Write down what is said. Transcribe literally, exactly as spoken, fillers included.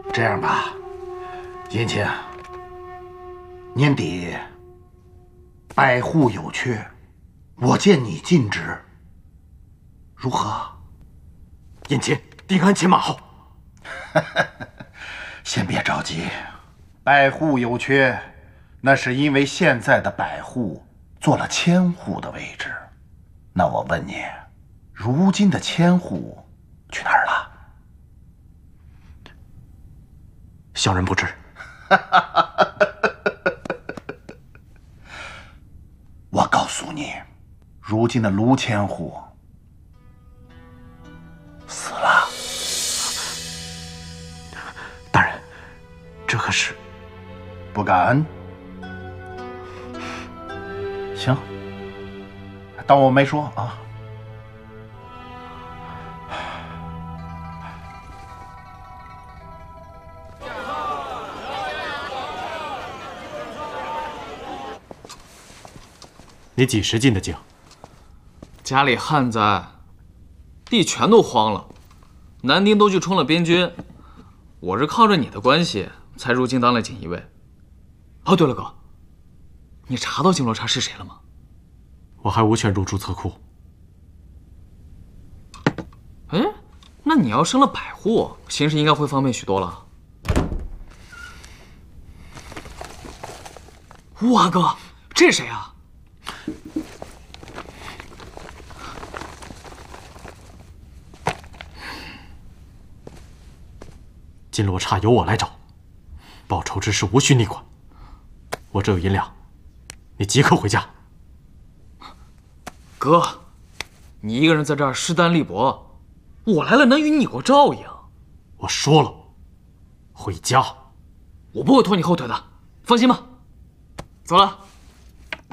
这样吧，银青，年底百户有缺，我见你尽职，如何？ 银青，定安且马后。 先别着急，百户有缺，那是因为现在的百户做了千户的位置。那我问你，如今的千户去哪儿了？ 小人不知。 我告诉你，如今的卢千户死了。 大人，这可是…… 不敢。行，当我没说啊。 你几时进的京？ 家里旱灾，地全都荒了，男丁都去充了边军。我是靠着你的关系才入京当了锦衣卫。哦，对了，哥，你查到金罗刹是谁了吗？ 我还无权入注册库。 哎，那你要升了百户，形势应该会方便许多了。哇，哥，这是谁啊？ 金罗刹由我来找，报仇之事无需你管。我这有银两，你即刻回家。 哥，你一个人在这儿势单力薄，我来了能与你过照应。 我说了，回家。 我不会拖你后腿的，放心吧。走了。